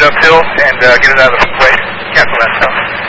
uphill and get it out of the way. Cancel that stuff.